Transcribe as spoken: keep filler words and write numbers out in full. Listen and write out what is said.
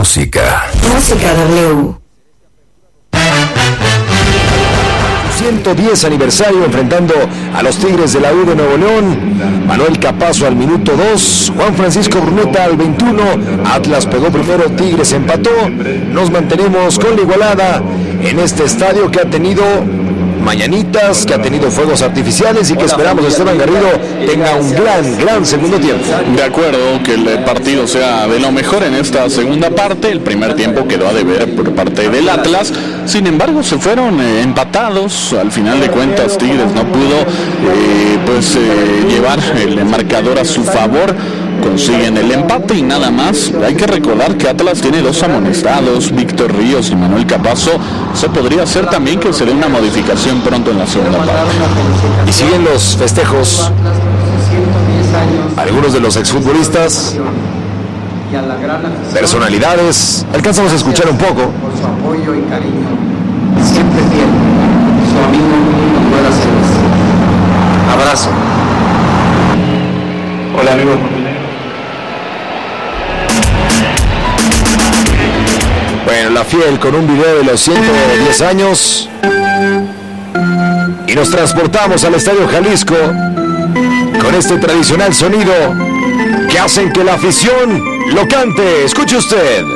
música. Música W. ciento diez aniversario enfrentando a los Tigres de la U de Nuevo León. Manuel Capazo al minuto dos, Juan Francisco Bruneta al veintiuno, Atlas pegó primero, Tigres empató. Nos mantenemos con la igualada en este estadio que ha tenido mañanitas, que ha tenido fuegos artificiales y que esperamos Esteban Garrido tenga un gran, gran segundo tiempo. De acuerdo, que el partido sea de lo mejor en esta segunda parte. El primer tiempo quedó a deber por parte del Atlas, sin embargo se fueron eh, empatados. Al final de cuentas Tigres no pudo eh, pues eh, llevar el marcador a su favor. Consiguen el empate y nada más. Hay que recordar que Atlas tiene dos amonestados, Víctor Ríos y Manuel Capazo. Se podría hacer también que se dé una modificación pronto en la segunda parte. Y siguen los festejos. Algunos de los exfutbolistas, personalidades, alcanzamos a escuchar un poco. Por su apoyo y cariño, siempre fiel, su amigo Manuel Aceves. Abrazo. Hola amigos. Bueno, la Fiel con un video de los ciento diez años. Y nos transportamos al Estadio Jalisco con este tradicional sonido que hacen que la afición lo cante. Escuche usted.